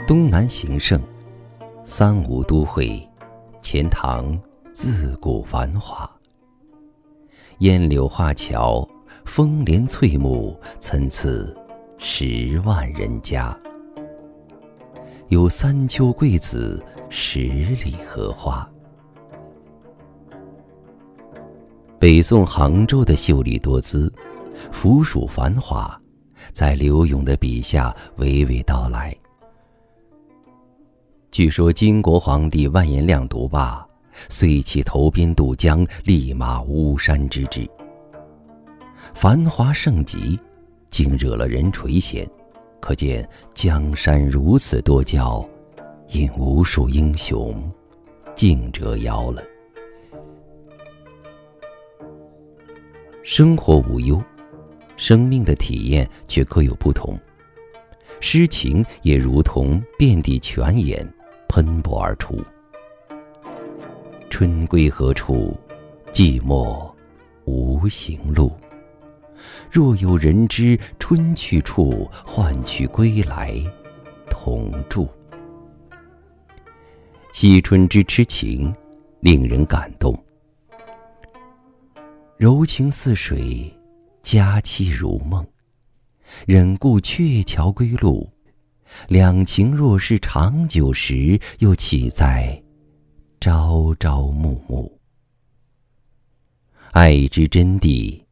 东南形胜，三吴都会，钱塘自古繁华。烟柳画桥，风帘翠幕，参差10万人家。有三秋桂子，10里荷花。北宋杭州的秀丽多姿，浮蜀繁华，在柳永的笔下娓娓道来。据说金国皇帝完颜亮读罢，遂起投鞭渡江，立马巫山之志。繁华盛极，竟惹了人垂涎，可见江山如此多娇，因无数英雄竞折腰了。生活无忧，生命的体验却各有不同。诗情也如同遍地泉眼，喷薄而出。春归何处？寂寞无行路。若有人知春去处，换取归来同住。惜春之痴情，令人感动。柔情似水，佳期如梦。忍顾鹊桥归路，两情若是长久时，又岂在朝朝暮暮。爱之真谛，